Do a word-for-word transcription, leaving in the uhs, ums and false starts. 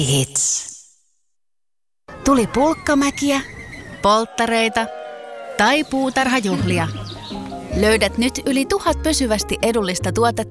Hits. Tuli pulkkamäkiä, polttareita tai puutarhajuhlia. Löydät nyt yli tuhat pysyvästi edullista tuotetta